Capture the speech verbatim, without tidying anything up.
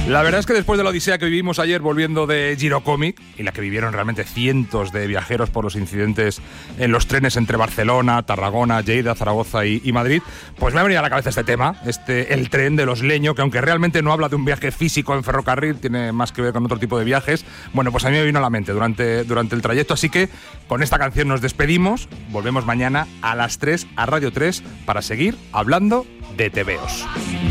La verdad es que después de la odisea que vivimos ayer volviendo de Girocomic, y la que vivieron realmente cientos de viajeros por los incidentes en los trenes entre Barcelona, Tarragona, Lleida, Zaragoza y, y Madrid, pues me ha venido a la cabeza este tema, este el tren de los Leño, que aunque realmente no habla de un viaje físico en ferrocarril, tiene más que ver con otro tipo de viajes. Bueno, pues a mí me vino a la mente durante, durante el trayecto, así que con esta canción nos despedimos. Volvemos mañana a las tres a Radio tres para seguir hablando de tebeos.